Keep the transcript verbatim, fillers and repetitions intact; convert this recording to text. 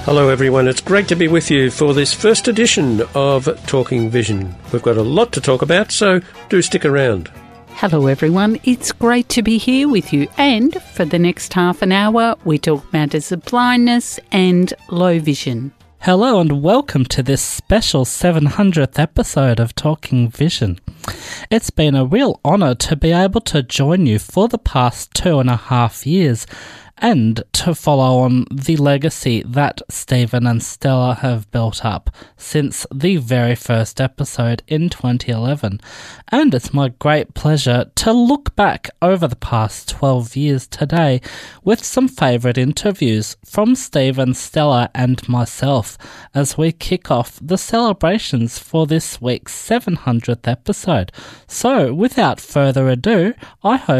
Hello everyone, it's great to be with you for this first edition of Talking Vision. We've got a lot to talk about, so do stick around. Hello everyone, it's great to be here with you, and for the next half an hour we talk matters of blindness and low vision. Hello and welcome to this special seven hundredth episode of Talking Vision. It's been a real honour to be able to join you for the past two and a half years and to follow on the legacy that Stephen and Stella have built up since the very first episode in twenty eleven. And it's my great pleasure to look back over the past twelve years today with some favourite interviews from Stephen, Stella and myself as we kick off the celebrations for this week's seven hundredth episode. So, without further ado, I hope